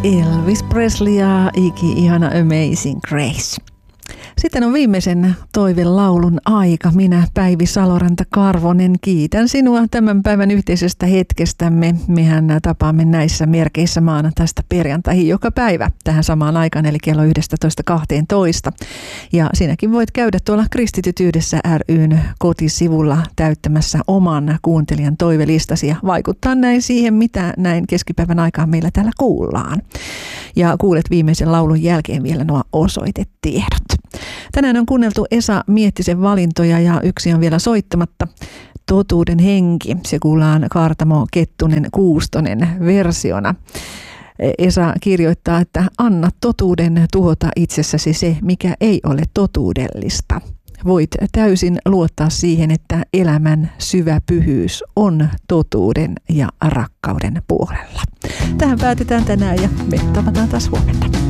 Elvis Presley ja ihana Amazing Grace. Sitten on viimeisen toivelaulun aika. Minä, Päivi Saloranta-Karvonen, kiitän sinua tämän päivän yhteisestä hetkestämme. Mehän tapaamme näissä merkeissä maanantaista perjantaihin joka päivä tähän samaan aikaan, eli kello 11.12. Ja sinäkin voit käydä tuolla Kristityt yhdessä ry:n kotisivulla täyttämässä oman kuuntelijan toivelistasi ja vaikuttaa näin siihen, mitä näin keskipäivän aikaan meillä täällä kuullaan. Ja kuulet viimeisen laulun jälkeen vielä nuo osoitetiedot. Tänään on kuunneltu Esa Miettisen valintoja ja yksi on vielä soittamatta. Totuuden henki. Se kuullaan Kaartamo Kettunen Kuustonen versiona. Esa kirjoittaa, että anna totuuden tuhota itsessäsi se, mikä ei ole totuudellista. Voit täysin luottaa siihen, että elämän syvä pyhyys on totuuden ja rakkauden puolella. Tähän päätetään tänään ja me tavataan taas huomenna.